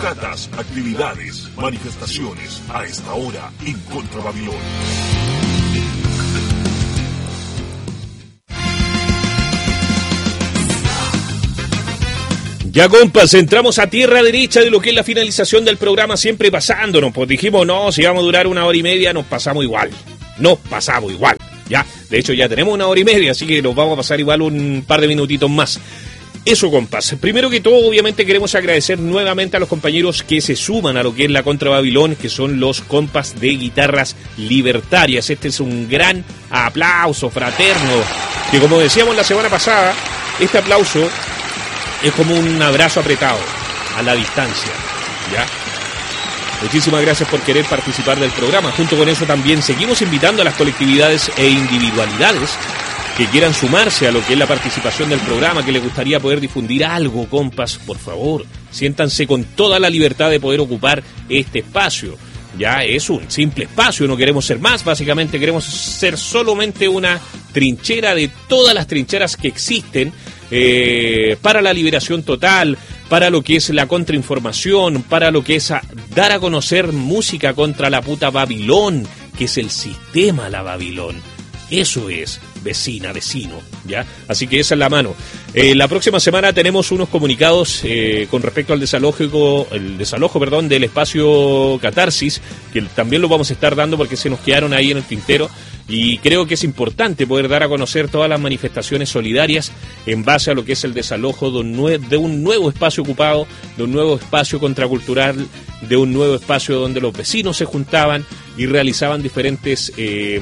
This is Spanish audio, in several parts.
catas, actividades, manifestaciones, a esta hora en Contra Babilón. Ya, compas, entramos a tierra derecha de lo que es la finalización del programa, siempre pasándonos. Pues dijimos, no, si vamos a durar 1 hora y media, nos pasamos igual. Ya, de hecho ya tenemos 1 hora y media, así que nos vamos a pasar igual un par de minutitos más. Eso, compas. Primero que todo, obviamente queremos agradecer nuevamente a los compañeros que se suman a lo que es la Contra Babilón, que son los compas de Guitarras Libertarias. Este es un gran aplauso fraterno, que como decíamos la semana pasada, este aplauso es como un abrazo apretado a la distancia, ¿ya? Muchísimas gracias por querer participar del programa. Junto con eso también seguimos invitando a las colectividades e individualidades que quieran sumarse a lo que es la participación del programa, que les gustaría poder difundir algo, compas. Por favor, siéntanse con toda la libertad de poder ocupar este espacio. Ya es un simple espacio, no queremos ser más, básicamente queremos ser solamente una trinchera de todas las trincheras que existen para la liberación total, para lo que es la contrainformación, para lo que es dar a conocer música contra la puta Babilón, que es el sistema la Babilón. Eso es, vecina, vecino, ¿ya? Así que esa es la mano. La próxima semana tenemos unos comunicados con respecto al desalojo del espacio Catarsis, que también lo vamos a estar dando porque se nos quedaron ahí en el tintero. Y creo que es importante poder dar a conocer todas las manifestaciones solidarias en base a lo que es el desalojo de un nuevo espacio ocupado, de un nuevo espacio contracultural, de un nuevo espacio donde los vecinos se juntaban y realizaban diferentes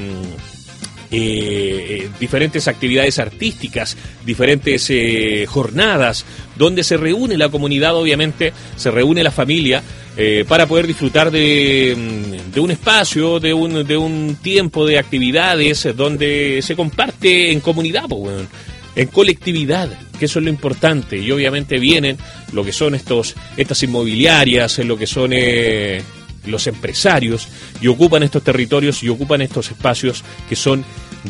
actividades artísticas, diferentes jornadas, donde se reúne la comunidad, obviamente, se reúne la familia, para poder disfrutar de un espacio, de un tiempo de actividades donde se comparte en comunidad, pues, bueno, en colectividad, que eso es lo importante. Y obviamente vienen lo que son estas inmobiliarias, lo que son los empresarios, y ocupan estos territorios y ocupan estos espacios que son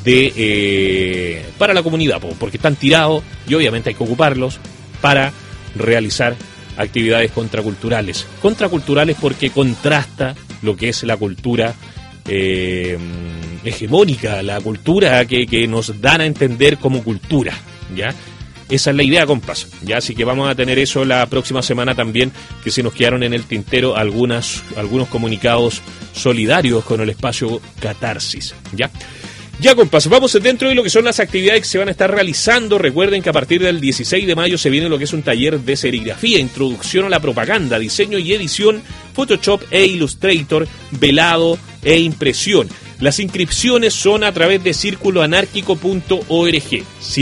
para la comunidad, porque están tirados y obviamente hay que ocuparlos para realizar actividades contraculturales. Contraculturales porque contrasta lo que es la cultura hegemónica, la cultura que nos dan a entender como cultura, ¿ya? Esa es la idea, compas, ¿ya? Así que vamos a tener eso la próxima semana también, que se nos quedaron en el tintero algunos comunicados solidarios con el espacio Catarsis, ¿ya? Ya, compas, vamos dentro de lo que son las actividades que se van a estar realizando. Recuerden que a partir del 16 de mayo se viene lo que es un taller de serigrafía, introducción a la propaganda, diseño y edición, Photoshop e Illustrator, velado e impresión. Las inscripciones son a través de circuloanárquico.org,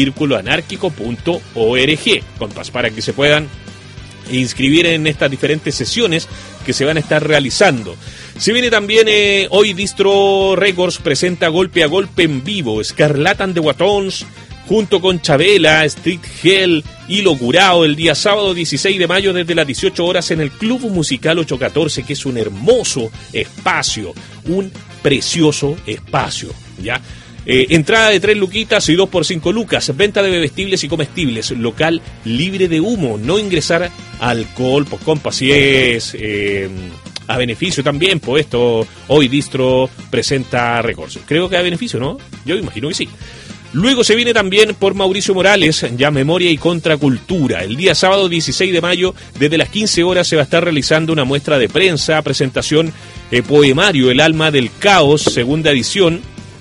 circuloanárquico.org, compas, para que se puedan inscribir en estas diferentes sesiones que se van a estar realizando. Se viene también hoy Distro Records presenta Golpe a Golpe en vivo, Scarlet and the Watons junto con Chabela, Street Hell y Locurao el día sábado 16 de mayo desde las 18 horas en el Club Musical 814, que es un hermoso espacio, un precioso espacio, ¿ya? Entrada de 3 luquitas y 2 por 5 lucas, venta de bebestibles y comestibles, local libre de humo, no ingresar alcohol, pues compa, si es a beneficio también, pues esto, hoy Distro presenta Records. Creo que a beneficio, ¿no? Yo imagino que sí. Luego se viene también por Mauricio Morales, ya Memoria y Contracultura. El día sábado 16 de mayo, desde las 15 horas, se va a estar realizando una muestra de prensa, presentación, poemario El Alma del Caos, segunda edición,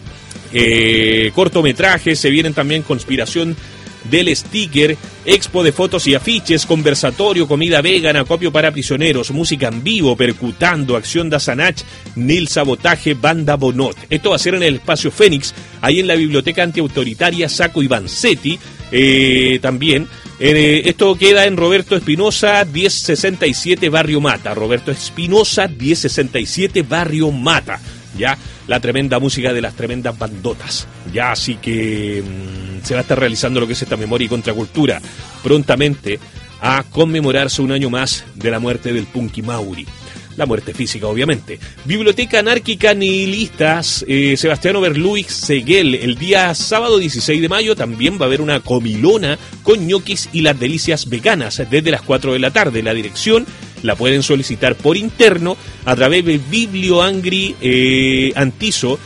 cortometrajes, se vienen también Conspiración del Sticker, expo de fotos y afiches, conversatorio, comida vegana, acopio para prisioneros, música en vivo, percutando, acción de Sanach, Nil Sabotaje, banda Bonot. Esto va a ser en el espacio Fénix, ahí en la biblioteca antiautoritaria Saco y Vanzetti, también. Esto queda en Roberto Espinosa 1067 Barrio Mata, Roberto Espinosa 1067 Barrio Mata, ya, la tremenda música de las tremendas bandotas, ya, así que se va a estar realizando lo que es esta Memoria y Contracultura prontamente a conmemorarse un año más de la muerte del Punky Mauri, la muerte física obviamente. Biblioteca Anárquica Nihilistas, Sebastiano Berluix Seguel, el día sábado 16 de mayo también va a haber una comilona con ñoquis y las delicias veganas desde las 4 de la tarde, la dirección la pueden solicitar por interno a través de Biblioangry Antizo,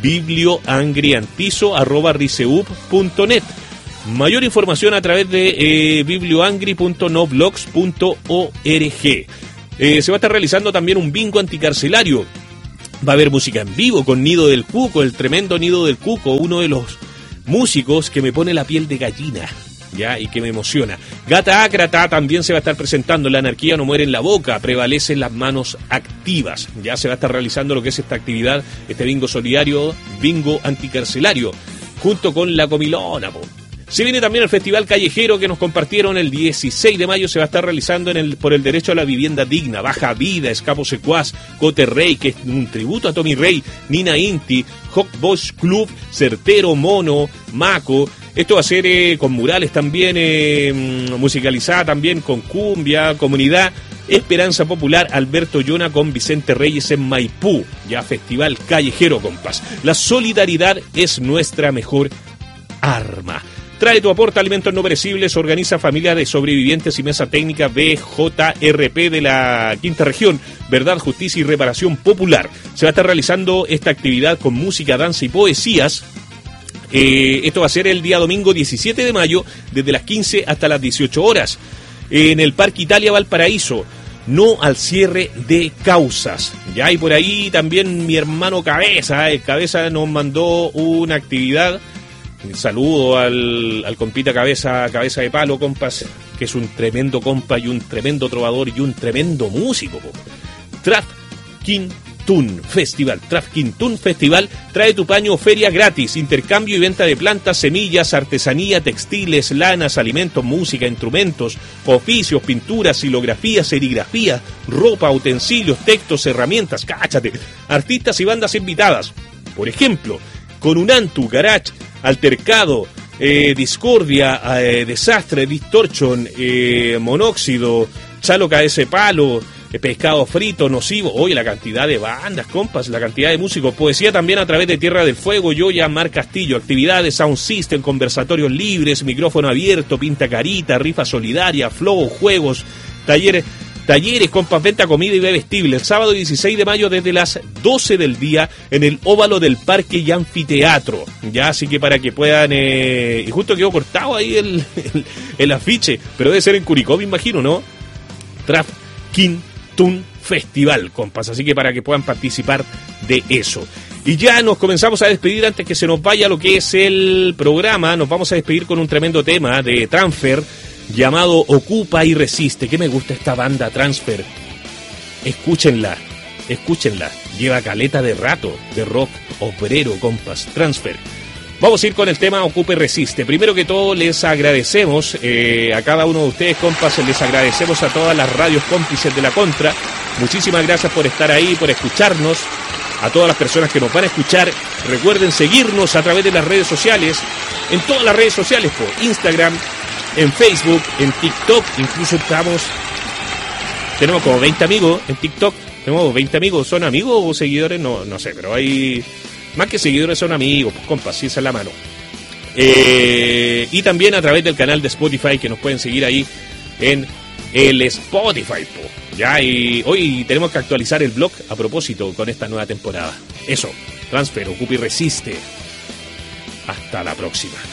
biblioangriantizo@riseup.net. Mayor información a través de biblioangry.noblogs.org. Se va a estar realizando también un bingo anticarcelario. Va a haber música en vivo con Nido del Cuco, el tremendo Nido del Cuco, uno de los músicos que me pone la piel de gallina, ya, y que me emociona. Gata Ácrata también se va a estar presentando. La anarquía no muere en la boca, prevalecen las manos activas. Ya se va a estar realizando lo que es esta actividad, este bingo solidario, bingo anticarcelario, junto con La Comilona, po. Se viene también el Festival Callejero que nos compartieron el 16 de mayo. Se va a estar realizando por el derecho a la vivienda digna. Baja Vida, Escapo Secuaz, Cote Rey, que es un tributo a Tommy Rey, Nina Inti, Hawk Bosch Club, Certero, Mono, Maco. Esto va a ser con murales también, musicalizada también con cumbia, comunidad. Esperanza Popular, Alberto Llona con Vicente Reyes en Maipú. Ya Festival Callejero, compas. La solidaridad es nuestra mejor arma. Trae tu aporte a alimentos no perecibles, organiza Familia de Sobrevivientes y Mesa Técnica BJRP de la Quinta Región, Verdad, Justicia y Reparación Popular. Se va a estar realizando esta actividad con música, danza y poesías. Esto va a ser el día domingo 17 de mayo, desde las 15 hasta las 18 horas, en el Parque Italia Valparaíso. No al cierre de causas. Ya, y por ahí también mi hermano Cabeza, Cabeza nos mandó una actividad. Un saludo al compita Cabeza de Palo, compas, que es un tremendo compa y un tremendo trovador y un tremendo músico. Trafquintún Festival. Trafquintún Festival trae tu paño feria gratis, intercambio y venta de plantas, semillas, artesanía, textiles, lanas, alimentos, música, instrumentos, oficios, pinturas, silografías, serigrafía, ropa, utensilios, textos, herramientas, cáchate, artistas y bandas invitadas. Por ejemplo, Conunantu, Garage, Altercado, Discordia, Desastre, Distortion, Monóxido, Chalo Cabeza de Palo, Pescado Frito, Nocivo. Oye, la cantidad de bandas, compas, la cantidad de músicos. Poesía también a través de Tierra del Fuego, Yoya, Mar Castillo. Actividades, Sound System, conversatorios libres, micrófono abierto, pinta carita, rifa solidaria, flow, juegos, talleres, compas, venta, comida y bebestible. El sábado 16 de mayo desde las 12 del día en el óvalo del Parque y Anfiteatro. Ya, así que para que puedan... y justo quedó cortado ahí el afiche, pero debe ser en Curicó, me imagino, ¿no? Trafquintún Festival, compas. Así que para que puedan participar de eso. Y ya nos comenzamos a despedir antes que se nos vaya lo que es el programa. Nos vamos a despedir con un tremendo tema de Transfer llamado Ocupa y Resiste. Que me gusta esta banda Transfer. Escúchenla. Lleva caleta de rato de rock obrero, compas. Transfer. Vamos a ir con el tema Ocupa y Resiste. Primero que todo les agradecemos a cada uno de ustedes, compas. Les agradecemos a todas las radios cómplices de la Contra. Muchísimas gracias por estar ahí, por escucharnos. A todas las personas que nos van a escuchar, recuerden seguirnos a través de las redes sociales, en todas las redes sociales, por Instagram, en Facebook, en TikTok. Incluso tenemos como 20 amigos en TikTok. Tenemos 20 amigos. ¿Son amigos o seguidores? No sé, pero hay... Más que seguidores son amigos, pues compas, sí, esa es la mano. Y también a través del canal de Spotify, que nos pueden seguir ahí en el Spotify, po. Ya, y hoy tenemos que actualizar el blog a propósito con esta nueva temporada. Eso, Transfer, Ocupa y Resiste. Hasta la próxima.